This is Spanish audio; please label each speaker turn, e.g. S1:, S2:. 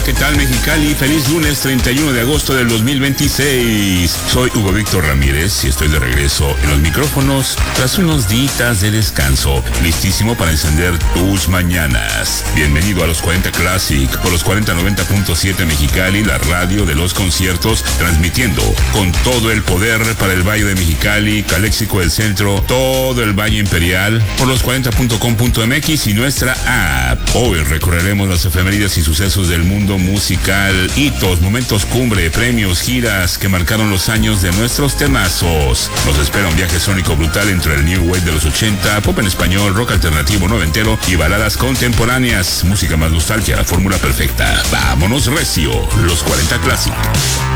S1: ¿qué tal Mexicali? Feliz lunes 31 de agosto del 2026. Soy Hugo Víctor Ramírez y estoy de regreso en los micrófonos tras unos días de descanso, listísimo para encender tus mañanas. Bienvenido a los 40 Classic por los 4090.7 Mexicali, la radio de los conciertos, transmitiendo con todo el poder para el Valle de Mexicali, Caléxico del Centro, todo el Valle Imperial, por los 40.com.mx y nuestra app. Hoy recorreremos las efemérides y sucesos del mundo musical, hitos, momentos cumbre, premios, giras que marcaron los años de nuestros temazos. Nos espera un viaje sónico brutal entre el New Wave de los 80, pop en español, rock alternativo noventero y baladas contemporáneas. Música más nostalgia, la fórmula perfecta. Vámonos recio, los 40 Classic.